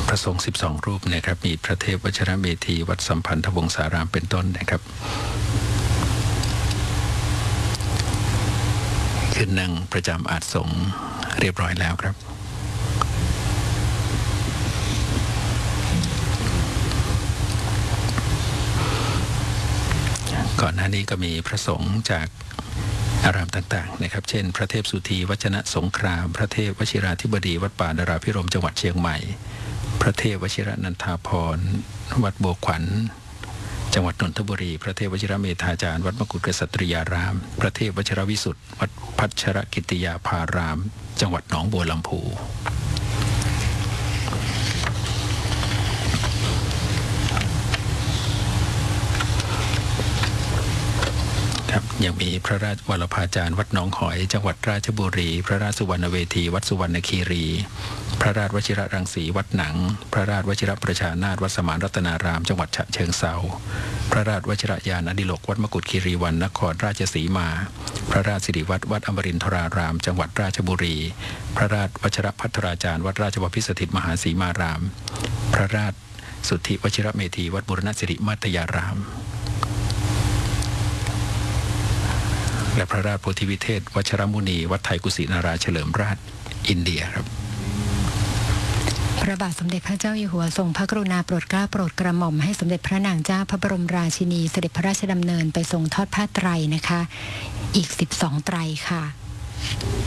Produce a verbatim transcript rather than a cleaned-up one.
พระสงฆ์สิบสองรูปนะครับมีพระเทพวชิรเมธีวัดสัมพันธวงศารามเป็นต้นนะครับขึ้นนั่งประจำอาสงฆ์เรียบร้อยแล้วครับก่อนหน้านี้ก็มีพระสงฆ์จากอารามต่างๆนะครับเช่นพระเทพสุธีวัชนะสงครามพระเทพวชิราธิบดีวัดป่าดาราพิรมจังหวัดเชียงใหม่พระเทพวชิรนันทาภรณ์วัดบัวขวัญจังหวัดนนทบุรีพระเทพวชิรเมธาจารย์วัดมกุฏกษัตริยารามพระเทพวชิรวิสุทธิ์วัดพัชรกิติยาภารามจังหวัดหนองบัวลำพูยังมีพระราชวรภาจารย์วัดหนองหอยจังหวัดราชบุรีพระราชสุวรรณเวทีวัดสุวรรณคีรีพระราชวชิรรังสีวัดหนังพระราชวชิรประชานาถวัดสมานรัตนารามจังหวัดฉะเชิงเทราพระราชวชิรยานอดิโลกวัดมกุฏคีรีวันนครราชสีมาพระราชสิริวัตรวัดอมรินทรารามจังหวัดราชบุรีพระราชวชิรภัทราจารย์วัดราชบพิสถิตมหาสีมารามพระราชสุทธิวชิรเมธีวัดบูรณสิริมัตยารามและพระราชโพธิวิเทศวชรมุนีวัดไทยกุสินาราเฉลิมราชอินเดียครับพระบาทสมเด็จพระเจ้าอยู่หัวทรงพระกรุณาโปรดเกล้าโปรดกระหม่อมให้สมเด็จพระนางเจ้าพระบรมราชินีเสด็จพระราชดำเนินไปทรงทอดผ้าไตรนะคะอีกสิบสองไตรค่ะ